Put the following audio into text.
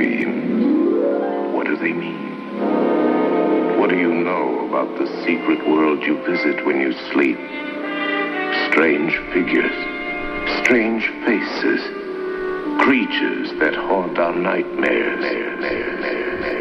dream? What do they mean? What do you know about the secret world you visit when you sleep? Strange figures, strange faces, creatures that haunt our nightmares.